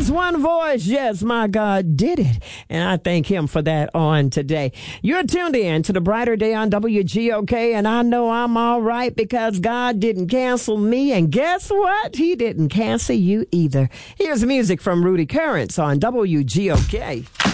Just one voice. Yes, my God did it. And I thank him for that on today. You're tuned in to the Brighter Day on WGOK, and I know I'm all right because God didn't cancel me. And guess what? He didn't cancel you either. Here's music from Rudy Currents on WGOK.